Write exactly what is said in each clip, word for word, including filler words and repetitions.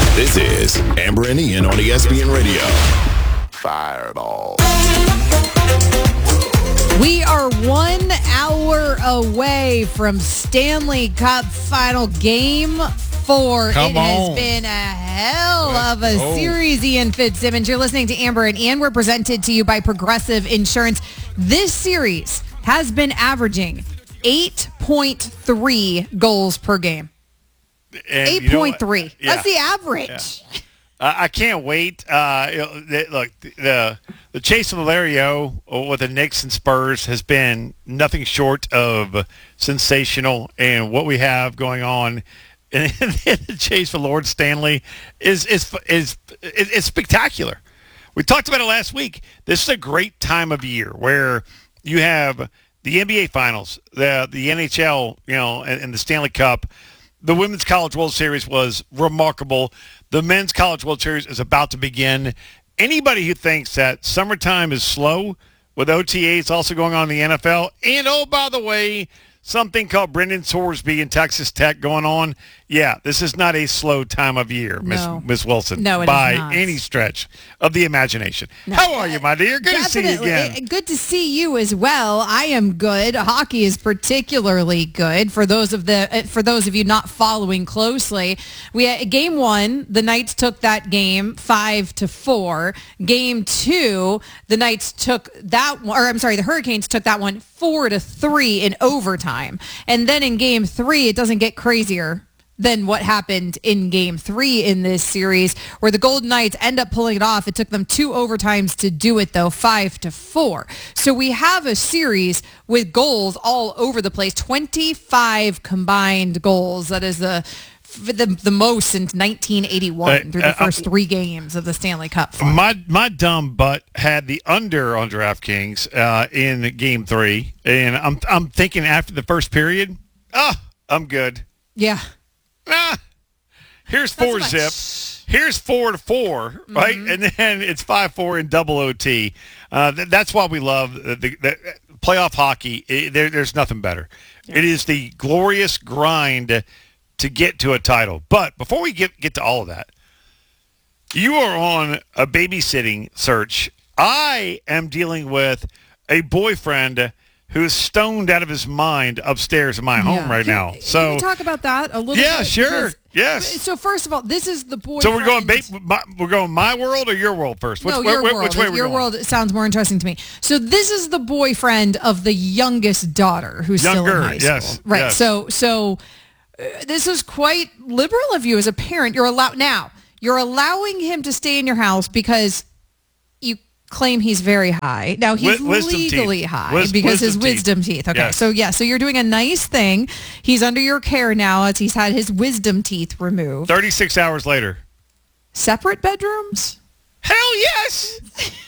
This is Amber and Ian on E S P N Radio. Fireball. We are one hour away from Stanley Cup Final Game Four. Come it on. has been a hell of a Oh. series, Ian Fitzsimmons. You're listening to Amber and Ian. We're presented to you by Progressive Insurance. This series has been averaging eight point three goals per game. And you know eight point three. what? Yeah. That's the average. Yeah. Uh, I can't wait. Uh, you know, the, look, the the chase of Valerio with the Knicks and Spurs has been nothing short of sensational, and what we have going on in, in the chase for Lord Stanley is is is is, is spectacular. We talked about it last week. This is a great time of year where you have the N B A Finals, the the N H L, you know, and, and the Stanley Cup. The Women's College World Series was remarkable. The Men's College World Series is about to begin. Anybody who thinks that summertime is slow with O T As also going on in the N F L, and oh, by the way, something called Brendan Sorsby and Texas Tech going on, yeah, this is not a slow time of year, Miss No. Miss Wilson, No, it is by not. any stretch of the imagination. No. How are you, my dear? Good to see you Definitely. again. Good to see you as well. I am good. Hockey is particularly good. For those of the for those of you not following closely, we had game one. The Knights took that game five to four. Game two, the Knights took that one, or I'm sorry, the Hurricanes took that one four to three in overtime. And then in game three, it doesn't get crazier than what happened in game three in this series, where the Golden Knights end up pulling it off. It took them two overtimes to do it, though, five to four. So we have a series with goals all over the place, twenty-five combined goals. That is the the, the most since nineteen eighty-one Uh, through the uh, first three games of the Stanley Cup final. My my dumb butt had the under on DraftKings uh, in Game Three, and I'm I'm thinking after the first period, ah, I'm good. Yeah. Ah, here's four That's zip. Here's four to four, right? Mm-hmm. And then it's five four in double O T. Uh, th- that's why we love the, the, the playoff hockey. It, there, there's nothing better. Yeah. It is the glorious grind to get to a title. But before we get get to all of that, you are on a babysitting search. I am dealing with a boyfriend who's stoned out of his mind upstairs in my home Yeah. right Can- now. can So we talk about that a little yeah, bit? sure. Because- Yes. So first of all, this is the boyfriend. So we're going ba- my, we're going my world or your world first? Which, no, where- your where- world. which way are we your going? world sounds more interesting to me. So this is the boyfriend of the youngest daughter who's still Younger, in high school. yes, Right. yes. So so uh, this is quite liberal of you as a parent. You're allowed now. You're allowing him to stay in your house because you claim he's very high. Now he's Wi- wisdom legally teeth. high Wis- because his wisdom teeth. wisdom teeth. Okay. Yes. So yeah, so you're doing a nice thing. He's under your care now as he's had his wisdom teeth removed. thirty-six hours later. Separate bedrooms? Hell yes.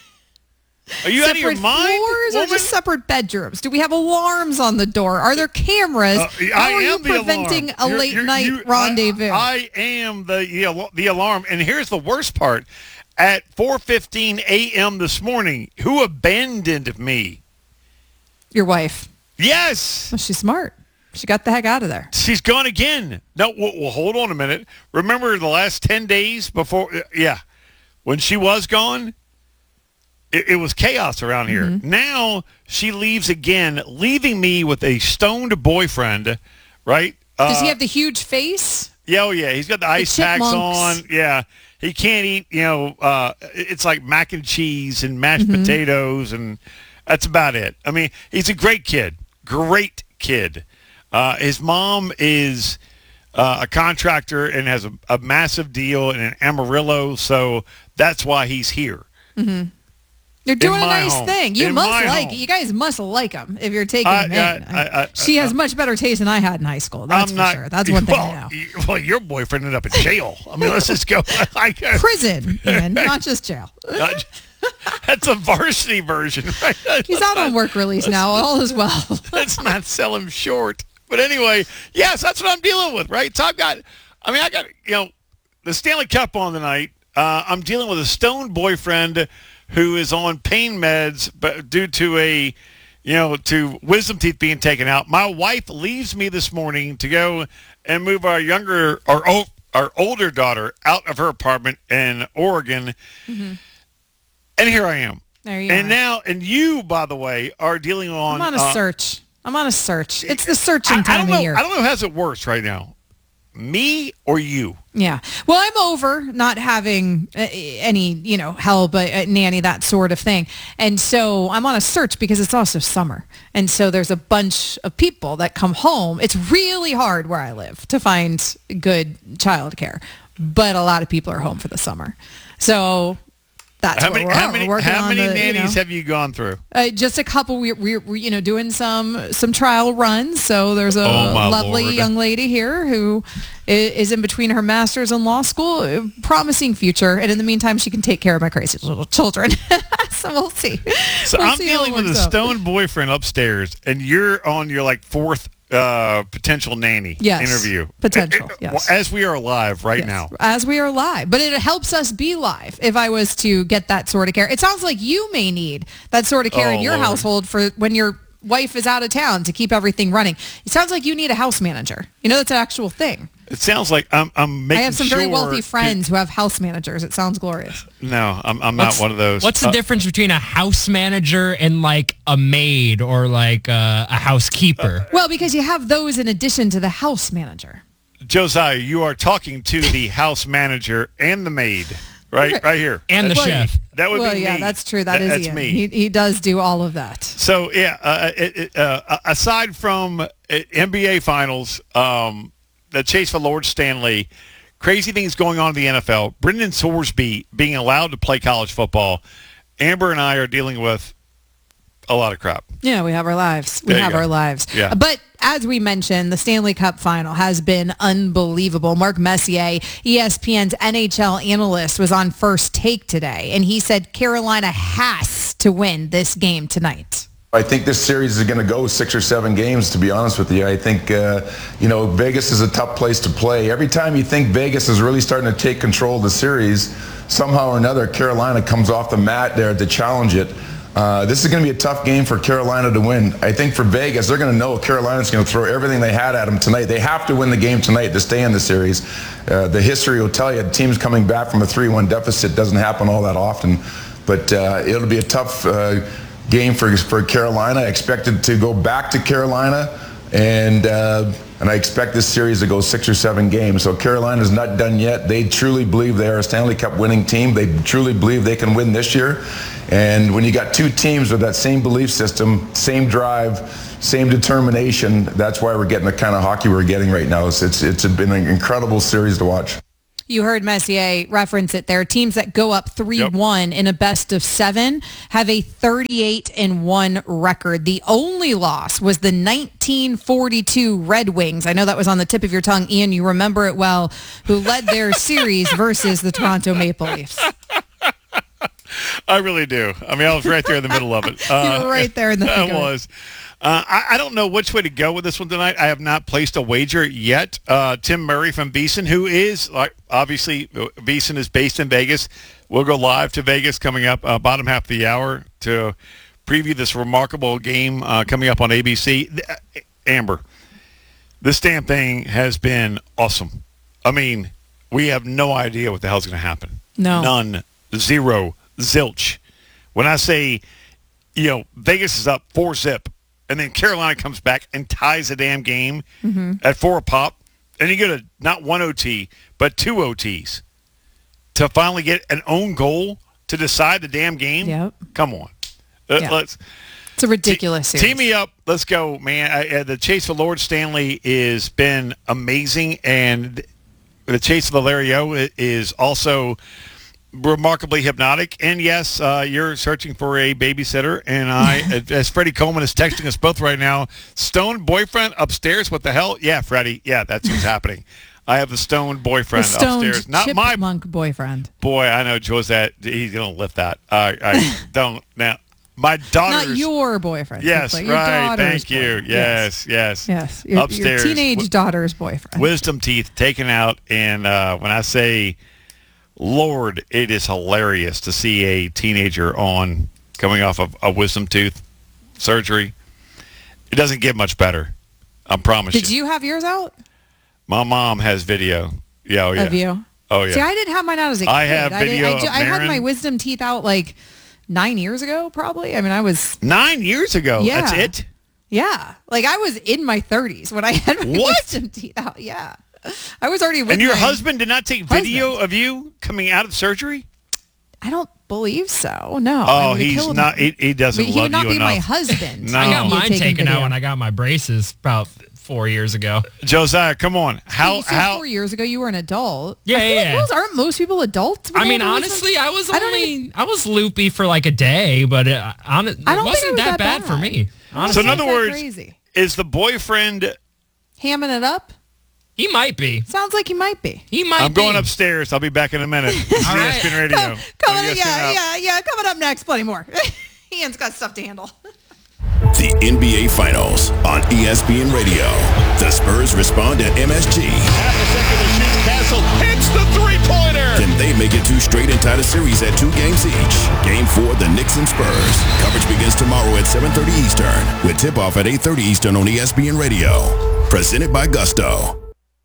Are you out of your Separate mind, floors or woman? just separate bedrooms? Do we have alarms on the door? Are there cameras? Uh, How I are you am the preventing alarm. a You're- late you're- night you- rendezvous? I, I am the, the al- the alarm, and here's the worst part: at four fifteen a.m. this morning, who abandoned me? Your wife. Yes, Well, she's smart. She got the heck out of there. she's gone again. No, well, well, hold on a minute. Remember the last ten days before? uh, Yeah, when she was gone, it, it was chaos around here. Mm-hmm. Now she leaves again, leaving me with a stoned boyfriend. Right? Does Uh, he have the huge face? Yeah, oh yeah, he's got the ice packs chipmunks. on. Yeah, he can't eat. You know, uh, it's like mac and cheese and mashed Mm-hmm. potatoes, and that's about it. I mean, he's a great kid, great kid. Uh, his mom is uh, a contractor and has a, a massive deal in Amarillo, so that's why he's here. You're doing a my nice home. thing. You In must my like. home. You guys must like him if you're taking I- him in. I- I- I- she has much better taste than I had in high school. That's I'm for not. sure. That's one thing well, I know. y- Well, your boyfriend ended up in jail. I mean, let's just go. I, Prison, Ian, not just jail. Not- That's a varsity version, right? He's out on work release now. All is well. Let's not sell him short. But anyway, yes, that's what I'm dealing with, right? So I've got, I mean, I got, you know, the Stanley Cup on tonight. Uh, I'm dealing with a stoned boyfriend who is on pain meds, but due to a, you know, to wisdom teeth being taken out. My wife leaves me this morning to go and move our younger, or oh, our older daughter out of her apartment in Oregon. Mm-hmm. And here I am. There you and are. now, and you, by the way, are dealing on... I'm on a uh, search. I'm on a search. It's the searching I, I time don't know, of year. I don't know who has it worse right now. Me or you? Yeah. Well, I'm over not having uh, any, you know, help, a, a nanny, that sort of thing. And so I'm on a search because it's also summer. And so there's a bunch of people that come home. It's really hard where I live to find good childcare, but a lot of people are home for the summer. So that's how what many, we're, how on. many, we're working how on many the, nannies you know, have you gone through? Uh, just a couple. We're, we're, we're, you know, doing some some trial runs. So there's a Oh, my lovely Lord. young lady here who i- is in between her master's and law school, uh, promising future. And in the meantime, she can take care of my crazy little children. So we'll see. So We'll I'm see how dealing it with a works out. stoned boyfriend upstairs, and you're on your like fourth uh, potential nanny Yes. interview. Potential, Uh, uh, yes. As we are live right Yes, now. as we are live. But it helps us be live if I was to get that sort of care. It sounds like you may need that sort of care Oh, in your Lord. household for when your wife is out of town to keep everything running. It sounds like you need a house manager. You know, that's an actual thing. It sounds like I'm I'm making I have some sure very wealthy friends who have house managers. It sounds glorious. No, I'm I'm not What's- one of those. What's the Uh, difference between a house manager and like a maid or like uh, a housekeeper? Well, because you have those in addition to the house manager. Josiah, you are talking to the house manager and the maid, right? Right here. And the Well, chef. That would well, be yeah, me. that's true. That is That's Ian. me. He, he does do all of that. So yeah, uh, it, it, uh, aside from uh, N B A Finals, um, the chase for Lord Stanley, crazy things going on in the N F L. Brendan Sorsby being allowed to play college football. Amber and I are dealing with a lot of crap. Yeah, we have our lives. We There you have go. our lives. Yeah. But as we mentioned, the Stanley Cup final has been unbelievable. Mark Messier, E S P N's N H L analyst, was on First Take today, and he said Carolina has to win this game tonight. I think this series is going to go six or seven games, to be honest with you. I think, uh, you know, Vegas is a tough place to play. Every time you think Vegas is really starting to take control of the series, somehow or another, Carolina comes off the mat there to challenge it. Uh, this is going to be a tough game for Carolina to win. I think for Vegas, they're going to know Carolina's going to throw everything they had at them tonight. They have to win the game tonight to stay in the series. Uh, the history will tell you teams coming back from a three one deficit doesn't happen all that often. But uh, it'll be a tough uh, game for, for Carolina. I expect it to go back to Carolina, and uh, and I expect this series to go six or seven games. So Carolina's not done yet. They truly believe they're a Stanley Cup winning team. They truly believe they can win this year. And when you got two teams with that same belief system, same drive, same determination, that's why we're getting the kind of hockey we're getting right now. It's it's, it's been an incredible series to watch. You heard Messier reference it there. Teams that go up three one in a best of seven have a thirty-eight and one record. The only loss was the nineteen forty-two Red Wings. I know that was on the tip of your tongue, Ian. You remember it well, who led their series versus the Toronto Maple Leafs. I really do. I mean, I was right there in the middle of it. Uh, You were right there in the thick I of it. was. Uh, I, I don't know which way to go with this one tonight. I have not placed a wager yet. Uh, Tim Murray from Beeson, who is, like, obviously, Beeson is based in Vegas. We'll go live to Vegas coming up uh, bottom half of the hour to preview this remarkable game uh, coming up on A B C. Amber, this damn thing has been awesome. I mean, we have no idea what the hell's going to happen. No. None. Zero. Zilch. When I say, you know, Vegas is up four zip, and then Carolina comes back and ties the damn game mm-hmm. at four a pop, and you go to not one O T, but two O Ts to finally get an own goal to decide the damn game. Yep. Come on. Uh, Yeah. Let's It's a ridiculous Te- series. Team me up. Let's go, man. I, uh, the chase for Lord Stanley has been amazing, and the chase for the Lario is also remarkably hypnotic. And yes, uh, you're searching for a babysitter, and I, as Freddie Coleman is texting us both right now, stone boyfriend upstairs. What the hell? Yeah, Freddie. Yeah, that's what's happening. I have the stone boyfriend the stoned upstairs. Not my chipmunk boyfriend. boy. I know Josette. He's gonna lift that. I, I don't now. My daughter's Not your boyfriend. Yes, Hopefully. Your right. daughter's Thank you. boyfriend. Yes, yes. Yes. Your, Upstairs, your teenage wi- daughter's boyfriend. wisdom teeth taken out, and uh, when I say, Lord, it is hilarious to see a teenager on coming off of a wisdom tooth surgery. It doesn't get much better. I promise Did you. you have yours out? My mom has video. Yeah, oh, yeah. of you. Oh, yeah. See, I didn't have mine out as a kid. I have I, did- video I, ju- of I had Marin. my wisdom teeth out like nine years ago, probably. I mean, I was, Nine years ago. Yeah. That's it? yeah. Like, I was in my thirties when I had my What? wisdom teeth out. Yeah. I was already with And your my- husband did not take video of you coming out of surgery? I don't believe so. No. Oh, I would've he's killed not. him. He, he doesn't But he love would not you be enough. my husband. No. I got He had mine taken taken out video. when I got my braces about four years ago. Josiah, come on. How? so how? four years ago, you were an adult. Yeah, I feel yeah, like yeah. Most, aren't most people adults? when I they mean, have a honestly, wisdom- I was I don't only, even- I was loopy for like a day, but it, on, it I don't think wasn't it was that, that bad, bad. for me. I don't Honestly. So in think other it's that words, crazy. is the boyfriend? Hamming it up? He might be. Sounds like he might be. He might I'm be. going upstairs. I'll be back in a minute. This is All E right. S P N Radio. Come, coming, On E S P N yeah, app. yeah, yeah. Coming up next, plenty more. Ian's got stuff to handle. The N B A Finals on E S P N Radio. The Spurs respond to M S G. Half a second to shoot. Castle hits the three-pointer. Can they make it two straight and tie the series at two games each? Game four, the Knicks and Spurs. Coverage begins tomorrow at seven thirty Eastern with tip-off at eight thirty Eastern on E S P N Radio. Presented by Gusto.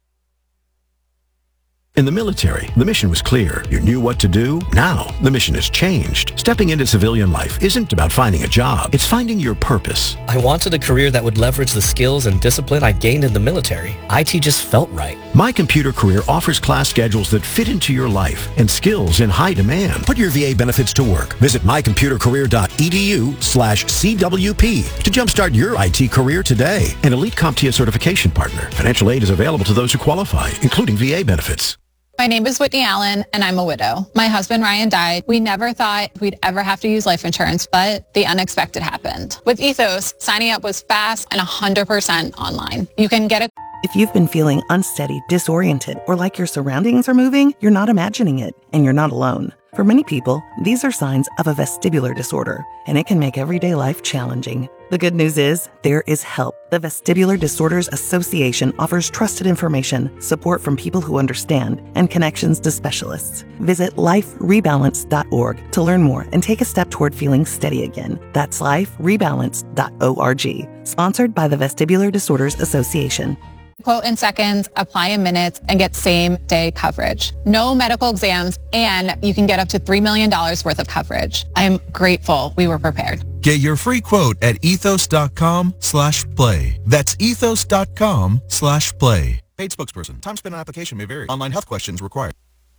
In the military, the mission was clear. You knew what to do. Now, the mission has changed. Stepping into civilian life isn't about finding a job. It's finding your purpose. I wanted a career that would leverage the skills and discipline I gained in the military. I T just felt right. My Computer Career offers class schedules that fit into your life and skills in high demand. Put your V A benefits to work. Visit my computer career dot e d u slash C W P to jumpstart your I T career today. An elite CompTIA certification partner. Financial aid is available to those who qualify, including V A benefits. My name is Whitney Allen, and I'm a widow. My husband, Ryan, died. We never thought we'd ever have to use life insurance, but the unexpected happened. With Ethos, signing up was fast and one hundred percent online. You can get a... If you've been feeling unsteady, disoriented, or like your surroundings are moving, you're not imagining it, and you're not alone. For many people, these are signs of a vestibular disorder, and it can make everyday life challenging. The good news is, there is help. The Vestibular Disorders Association offers trusted information, support from people who understand, and connections to specialists. Visit life rebalance dot org to learn more and take a step toward feeling steady again. That's life rebalance dot org. Sponsored by the Vestibular Disorders Association. Quote in seconds, apply in minutes, and get same-day coverage. No medical exams, and you can get up to three million dollars worth of coverage. I am grateful we were prepared. Get your free quote at ethos.com slash play. That's ethos.com slash play. Paid spokesperson. Time spent on application may vary. Online health questions required.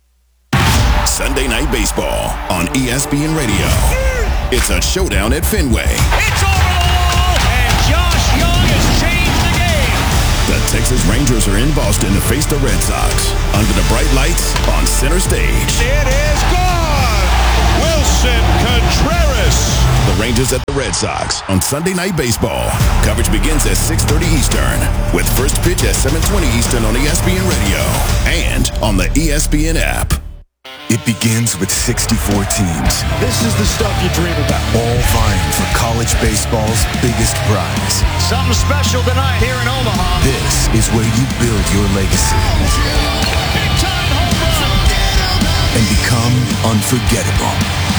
Sunday Night Baseball on E S P N Radio. It's a showdown at Fenway. It's over the wall, and Josh Young has changed the game. The Texas Rangers are in Boston to face the Red Sox under the bright lights on center stage. It is gone. Wilson Contreras. The Rangers at the Red Sox on Sunday Night Baseball. Coverage begins at six thirty Eastern with first pitch at seven twenty Eastern on E S P N Radio and on the E S P N app. It begins with sixty-four teams. This is the stuff you dream about. All vying for college baseball's biggest prize. Something special tonight here in Omaha. This is where you build your legacy Big time home run. and become unforgettable.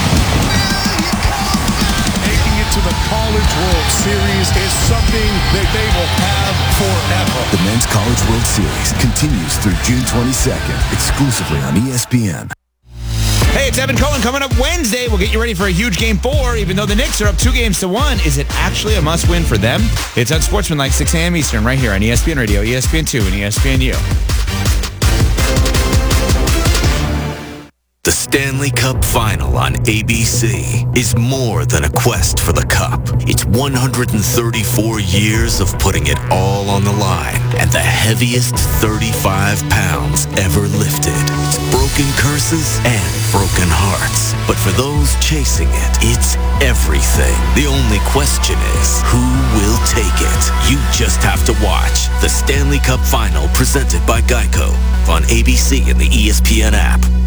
Making it to the College World Series is something that they will have forever. The Men's College World Series continues through June twenty-second, exclusively on E S P N. Hey, it's Evan Cohen coming up Wednesday. We'll get you ready for a huge game four. Even though the Knicks are up two games to one, is it actually a must-win for them? It's on Sportsmanlike, six a.m. Eastern, right here on E S P N Radio, E S P N two, and E S P N U. The Stanley Cup Final on A B C is more than a quest for the cup. It's one hundred thirty-four years of putting it all on the line and the heaviest thirty-five pounds ever lifted. It's broken curses and broken hearts. But for those chasing it, it's everything. The only question is, who will take it? You just have to watch the Stanley Cup Final presented by Geico on A B C and the E S P N app.